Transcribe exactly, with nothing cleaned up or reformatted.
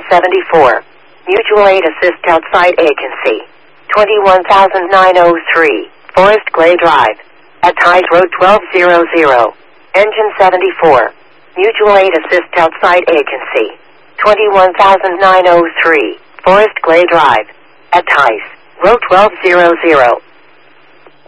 seventy-four. Mutual Aid Assist Outside Agency. twenty-one thousand nine hundred three. Forest Glade Drive. At Ties Road twelve hundred. Engine seventy-four. Mutual Aid Assist Outside Agency. twenty-one thousand nine hundred three. Forest Glade Drive. At Ties Road twelve hundred.